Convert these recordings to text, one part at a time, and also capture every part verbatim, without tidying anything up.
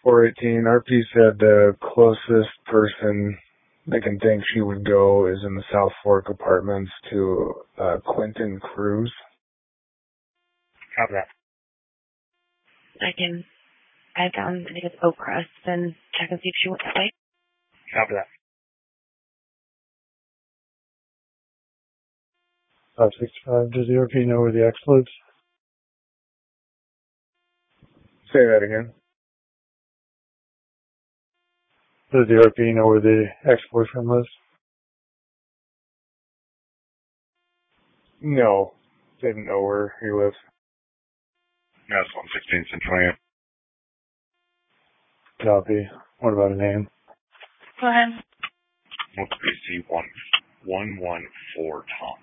four eighteen, R P said the closest person they can think she would go is in the South Fork apartments to uh, Quentin Cruz. Copy that. I can head down to the Oakcrest and check and see if she went that way. Copy that. five sixty-five, does the R P know where the ex lives? Say that again. Does the R P know where the ex-boyfriend lives? No, didn't know where he lives. That's one sixteen Centennial. Copy. What about a name? Go ahead. What's B C one one one four Tom?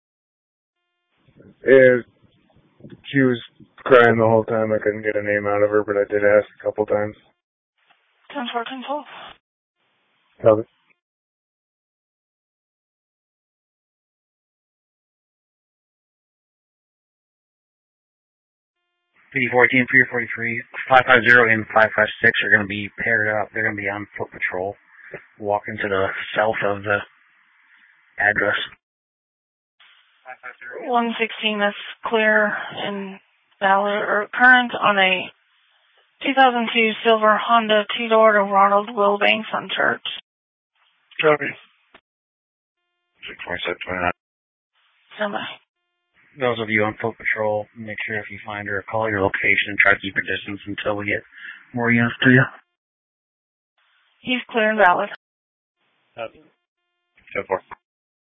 It, she was crying the whole time. I couldn't get a name out of her, but I did ask a couple times. ten four, ten four. Copy. P fourteen, three forty-three, five five zero and five five six are going to be paired up. They're going to be on foot patrol. Walking to the south of the address. one sixteen, that's clear and valid or current on a two thousand two silver Honda two-door to Ronald Wilbanks on Church. Copy. six twenty-seven twenty-nine. Stand by. Those of you on foot patrol, make sure if you find her, call your location and try to keep your distance until we get more units to you. He's clear and valid. Copy. ten four.